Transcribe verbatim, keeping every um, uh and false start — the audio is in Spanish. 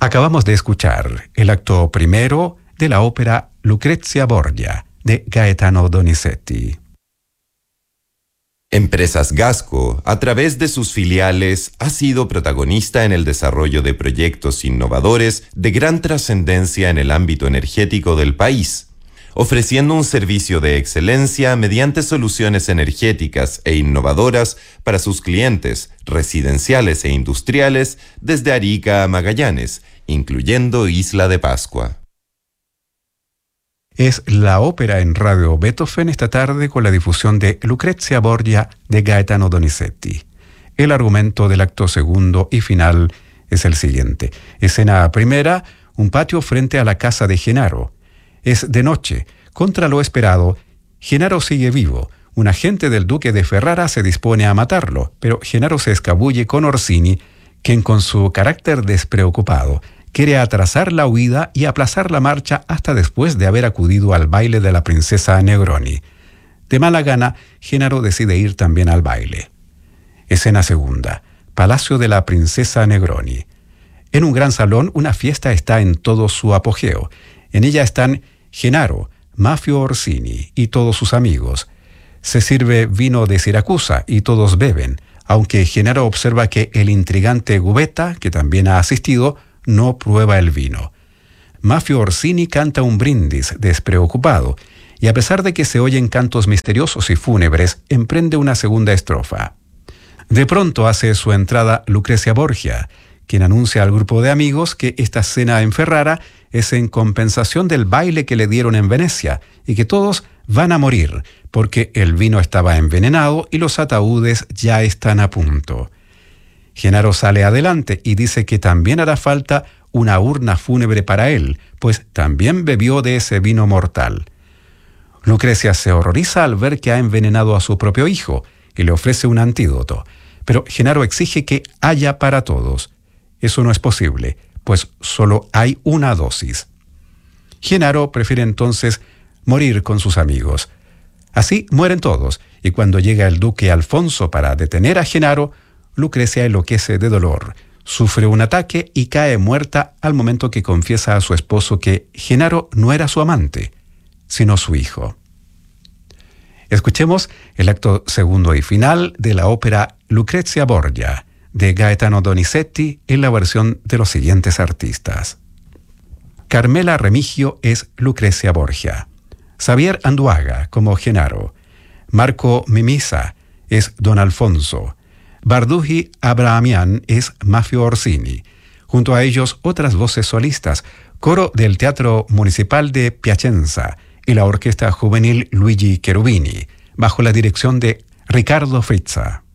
Acabamos de escuchar el acto primero de la ópera Lucrezia Borgia de Gaetano Donizetti. Empresas Gasco, a través de sus filiales, ha sido protagonista en el desarrollo de proyectos innovadores de gran trascendencia en el ámbito energético del país, ofreciendo un servicio de excelencia mediante soluciones energéticas e innovadoras para sus clientes residenciales e industriales desde Arica a Magallanes, incluyendo Isla de Pascua. Es la ópera en Radio Beethoven esta tarde con la difusión de Lucrezia Borgia de Gaetano Donizetti. El argumento del acto segundo y final es el siguiente. Escena primera, un patio frente a la casa de Genaro. Es de noche. Contra lo esperado, Genaro sigue vivo. Un agente del duque de Ferrara se dispone a matarlo, pero Genaro se escabulle con Orsini, quien con su carácter despreocupado quiere atrasar la huida y aplazar la marcha hasta después de haber acudido al baile de la princesa Negroni. De mala gana, Genaro decide ir también al baile. Escena segunda. Palacio de la princesa Negroni. En un gran salón, una fiesta está en todo su apogeo. En ella están Genaro, Mafio Orsini y todos sus amigos. Se sirve vino de Siracusa y todos beben, aunque Genaro observa que el intrigante Gubetta, que también ha asistido, no prueba el vino. Mafio Orsini canta un brindis despreocupado, y a pesar de que se oyen cantos misteriosos y fúnebres, emprende una segunda estrofa. De pronto hace su entrada Lucrezia Borgia, quien anuncia al grupo de amigos que esta cena en Ferrara es en compensación del baile que le dieron en Venecia, y que todos van a morir, porque el vino estaba envenenado y los ataúdes ya están a punto. Genaro sale adelante y dice que también hará falta una urna fúnebre para él, pues también bebió de ese vino mortal. Lucrecia se horroriza al ver que ha envenenado a su propio hijo y le ofrece un antídoto, pero Genaro exige que haya para todos. Eso no es posible, pues solo hay una dosis. Genaro prefiere entonces morir con sus amigos. Así mueren todos, y cuando llega el duque Alfonso para detener a Genaro, Lucrecia enloquece de dolor, sufre un ataque y cae muerta al momento que confiesa a su esposo que Genaro no era su amante, sino su hijo. Escuchemos el acto segundo y final de la ópera Lucrezia Borgia de Gaetano Donizetti en la versión de los siguientes artistas. Carmela Remigio es Lucrezia Borgia. Xavier Anduaga como Genaro. Marco Mimisa es Don Alfonso. Barduji Abrahamian es Mafio Orsini. Junto a ellos otras voces solistas, coro del Teatro Municipal de Piacenza y la Orquesta Juvenil Luigi Cherubini, bajo la dirección de Ricardo Frizza.